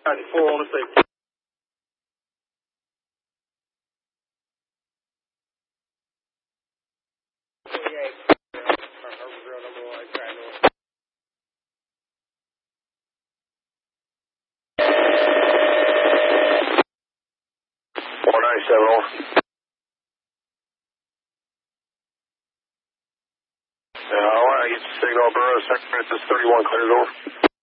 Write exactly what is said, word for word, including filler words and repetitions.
four on the safety. four ninety-seven over. Uh, all right, I get the signal, Burroughs, Second Francis thirty-one, clears over.